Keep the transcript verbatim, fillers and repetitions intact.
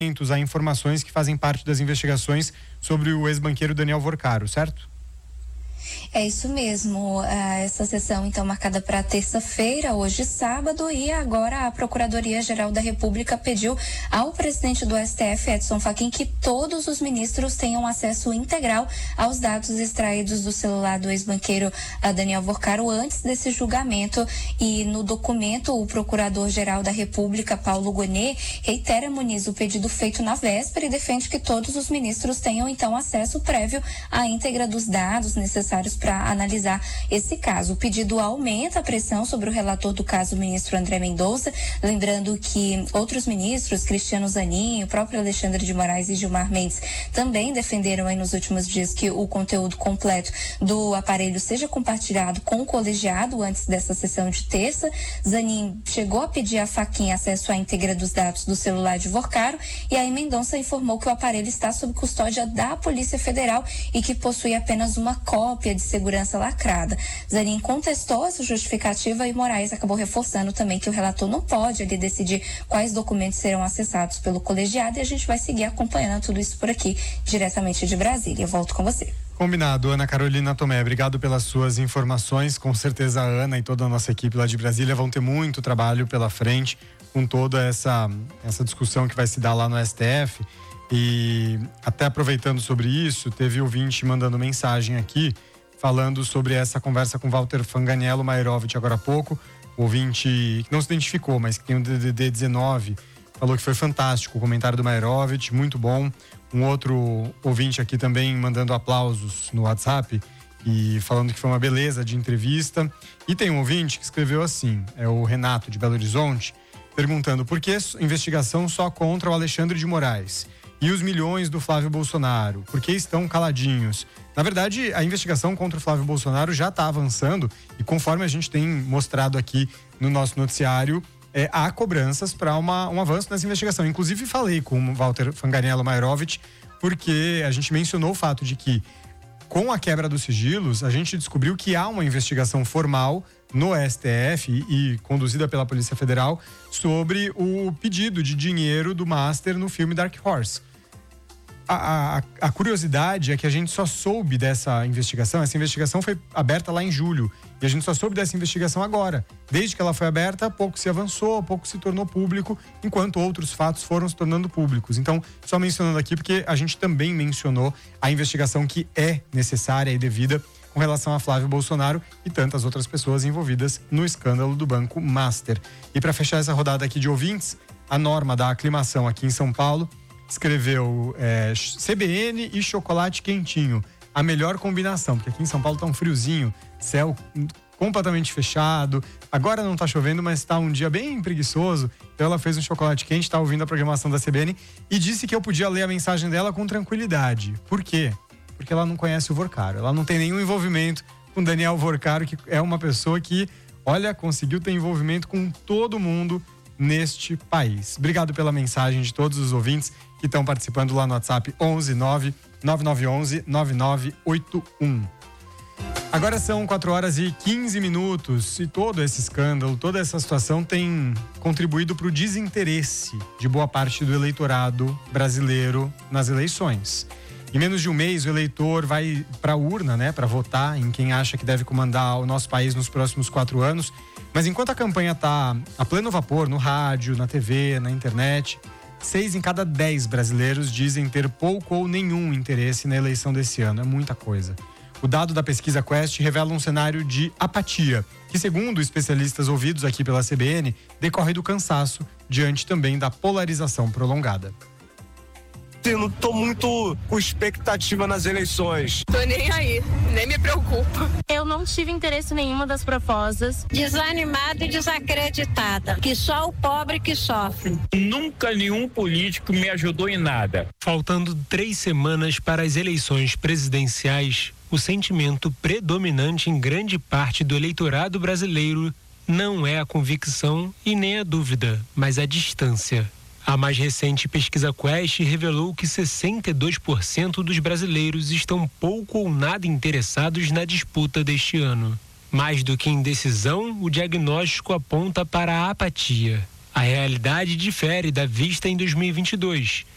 há informações que fazem parte das investigações sobre o ex-banqueiro Daniel Vorcaro, certo? É isso mesmo, essa sessão então marcada para terça-feira, hoje sábado, e agora a Procuradoria-Geral da República pediu ao presidente do S T F, Edson Fachin, que todos os ministros tenham acesso integral aos dados extraídos do celular do ex-banqueiro Daniel Vorcaro antes desse julgamento. E no documento, o Procurador-Geral da República, Paulo Gonet, reitera, Muniz, o pedido feito na véspera e defende que todos os ministros tenham então acesso prévio à íntegra dos dados necessários para analisar esse caso. O pedido aumenta a pressão sobre o relator do caso, o ministro André Mendonça, lembrando que outros ministros, Cristiano Zanin, o próprio Alexandre de Moraes e Gilmar Mendes, também defenderam aí nos últimos dias que o conteúdo completo do aparelho seja compartilhado com o colegiado antes dessa sessão de terça. Zanin chegou a pedir a Fachin acesso à íntegra dos dados do celular de Vorcaro, e aí Mendonça informou que o aparelho está sob custódia da Polícia Federal e que possui apenas uma cópia de segurança lacrada. Zanin contestou essa justificativa e Moraes acabou reforçando também que o relator não pode ali decidir quais documentos serão acessados pelo colegiado, e a gente vai seguir acompanhando tudo isso por aqui, diretamente de Brasília. Eu volto com você. Combinado, Ana Carolina Tomé, obrigado pelas suas informações. Com certeza a Ana e toda a nossa equipe lá de Brasília vão ter muito trabalho pela frente com toda essa, essa discussão que vai se dar lá no S T F. E até aproveitando sobre isso, teve ouvinte mandando mensagem aqui falando sobre essa conversa com Walter Fanganiello Mairovich agora há pouco. O ouvinte que não se identificou, mas que tem o D D D dezenove, falou que foi fantástico o comentário do Mairovich, muito bom. Um outro ouvinte aqui também mandando aplausos no WhatsApp e falando que foi uma beleza de entrevista. E tem um ouvinte que escreveu assim, é o Renato de Belo Horizonte, perguntando por que investigação só contra o Alexandre de Moraes e os milhões do Flávio Bolsonaro, por que estão caladinhos? Na verdade, a investigação contra o Flávio Bolsonaro já está avançando e, conforme a gente tem mostrado aqui no nosso noticiário, é, há cobranças para um avanço nessa investigação. Inclusive, falei com o Walter Fanganiello Mairovich, porque a gente mencionou o fato de que, com a quebra dos sigilos, a gente descobriu que há uma investigação formal no S T F e, e conduzida pela Polícia Federal sobre o pedido de dinheiro do Master no filme Dark Horse. A, a, a curiosidade é que a gente só soube dessa investigação, essa investigação foi aberta lá em julho, e a gente só soube dessa investigação agora. Desde que ela foi aberta, pouco se avançou, pouco se tornou público, enquanto outros fatos foram se tornando públicos. Então, só mencionando aqui, porque a gente também mencionou a investigação que é necessária e devida com relação a Flávio Bolsonaro e tantas outras pessoas envolvidas no escândalo do Banco Master. E para fechar essa rodada aqui de ouvintes, a Norma da Aclimação aqui em São Paulo escreveu é, C B N e chocolate quentinho, a melhor combinação, porque aqui em São Paulo tá um friozinho, céu completamente fechado, agora não tá chovendo, mas tá um dia bem preguiçoso, então ela fez um chocolate quente, tá ouvindo a programação da C B N e disse que eu podia ler a mensagem dela com tranquilidade. Por quê? Porque ela não conhece o Vorcaro, ela não tem nenhum envolvimento com Daniel Vorcaro, que é uma pessoa que, olha, conseguiu ter envolvimento com todo mundo neste país. Obrigado pela mensagem de todos os ouvintes que estão participando lá no WhatsApp onze nove nove nove um um nove nove oito um. Agora são quatro horas e quinze minutos e todo esse escândalo, toda essa situação tem contribuído para o desinteresse de boa parte do eleitorado brasileiro nas eleições. Em menos de um mês, o eleitor vai para a urna, né, para votar em quem acha que deve comandar o nosso país nos próximos quatro anos. Mas enquanto a campanha está a pleno vapor, no rádio, na T V, na internet, seis em cada dez brasileiros dizem ter pouco ou nenhum interesse na eleição desse ano. É muita coisa. O dado da pesquisa Quest revela um cenário de apatia, que, segundo especialistas ouvidos aqui pela C B N, decorre do cansaço, diante também da polarização prolongada. Eu não tô muito com expectativa nas eleições. Tô nem aí, nem me preocupa. Eu não tive interesse em nenhuma das propostas. Desanimada e desacreditada, que só o pobre que sofre. Nunca nenhum político me ajudou em nada. Faltando três semanas para as eleições presidenciais, o sentimento predominante em grande parte do eleitorado brasileiro não é a convicção e nem a dúvida, mas a distância. A mais recente pesquisa Quest revelou que sessenta e dois por cento dos brasileiros estão pouco ou nada interessados na disputa deste ano. Mais do que indecisão, o diagnóstico aponta para a apatia. A realidade difere da vista em dois mil e vinte e dois,